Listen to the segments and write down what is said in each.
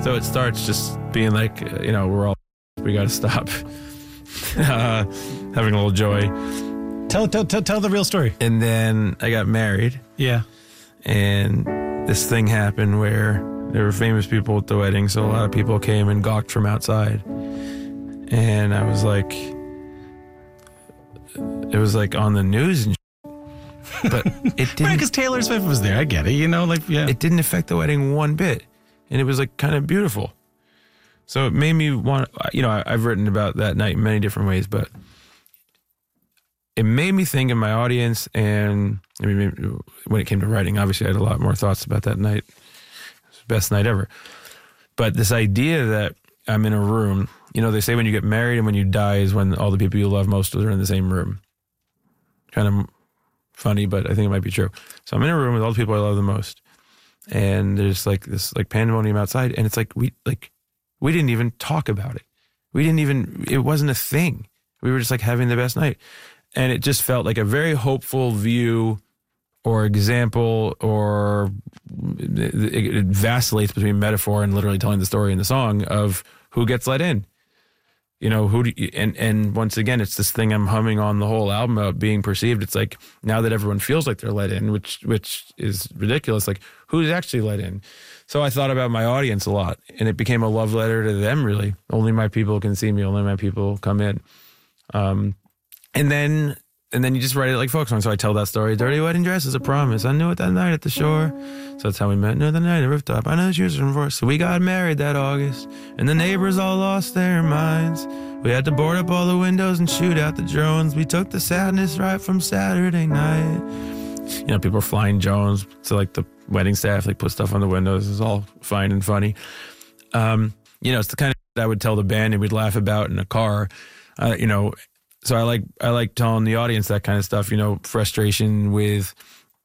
So it starts just being like, we got to stop having a little joy. Tell the real story. And then I got married. Yeah. And this thing happened where there were famous people at the wedding, so a lot of people came and gawked from outside. And I was like, it was like on the news and but it didn't. Because Taylor Swift was there. I get it. It didn't affect the wedding one bit. And it was like kind of beautiful. So it made me want, I've written about that night in many different ways, but it made me think of my audience. And when it came to writing, obviously I had a lot more thoughts about that night. It was the best night ever. But this idea that I'm in a room, they say when you get married and when you die is when all the people you love most are in the same room. Kind of funny, but I think it might be true. So I'm in a room with all the people I love the most. And there's like this like pandemonium outside. And it's like, we didn't even talk about it. It wasn't a thing. We were just like having the best night. And it just felt like a very hopeful view or example, or it vacillates between metaphor and literally telling the story in the song of who gets let in. And once again, it's this thing I'm humming on the whole album about being perceived. It's like, now that everyone feels like they're let in, which is ridiculous, like who's actually let in? So I thought about my audience a lot, and it became a love letter to them, really. Only my people can see me. Only my people come in. And then you just write it like folk song. So I tell that story. Dirty wedding dress is a promise. I knew it that night at the shore. So that's how we met. Knew the night at the rooftop. I know she was from force. So we got married that August. And the neighbors all lost their minds. We had to board up all the windows and shoot out the drones. We took the sadness right from Saturday night. People are flying drones. So like the wedding staff put stuff on the windows. It's all fine and funny. It's the kind of that I would tell the band and we'd laugh about in a car. So I like telling the audience that kind of stuff, frustration with,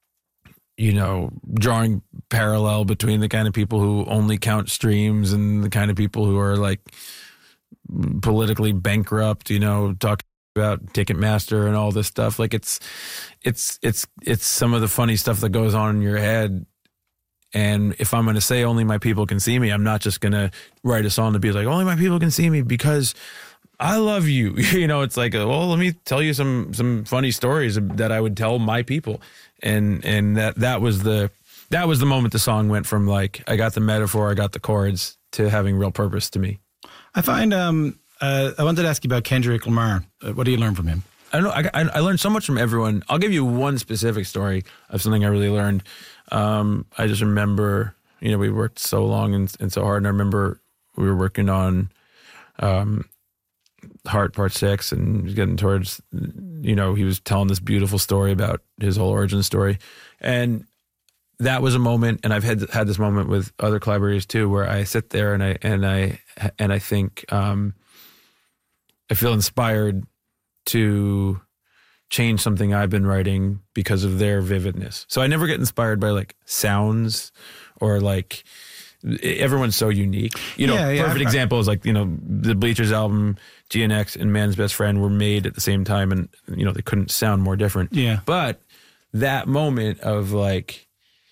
drawing parallel between the kind of people who only count streams and the kind of people who are like politically bankrupt, talking about Ticketmaster and all this stuff. Like it's some of the funny stuff that goes on in your head. And if I'm going to say only my people can see me, I'm not just going to write a song to be like, only my people can see me because I love you. It's like, well, let me tell you some funny stories that I would tell my people. And that was the moment the song went from like, I got the metaphor, I got the chords, to having real purpose to me. I find, I wanted to ask you about Kendrick Lamar. What do you learn from him? I don't know. I learned so much from everyone. I'll give you one specific story of something I really learned. I just remember, we worked so long and so hard. And I remember we were working on, Heart Part 6, and he's getting towards, he was telling this beautiful story about his whole origin story. And that was a moment, and I've had this moment with other collaborators too, where I sit there and I think, I feel inspired to change something I've been writing because of their vividness. So I never get inspired by like sounds or like, everyone's so unique. Perfect example is like, the Bleachers album, GNX and Man's Best Friend were made at the same time, and, they couldn't sound more different. Yeah. But that moment of like,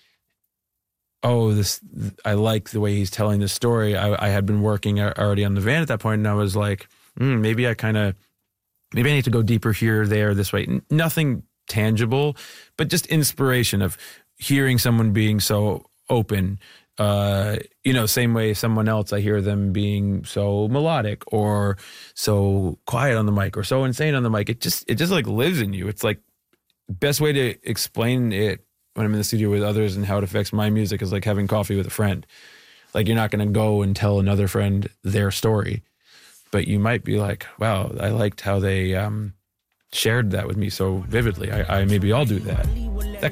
I like the way he's telling this story. I had been working already on the van at that point, and I was like, maybe I need to go deeper here, there, this way. Nothing tangible, but just inspiration of hearing someone being so open. Same way someone else, I hear them being so melodic or so quiet on the mic or so insane on the mic. It just like lives in you. It's like best way to explain it when I'm in the studio with others and how it affects my music is like having coffee with a friend. Like you're not going to go and tell another friend their story, but you might be like, wow, I liked how they shared that with me so vividly. Maybe I'll do that.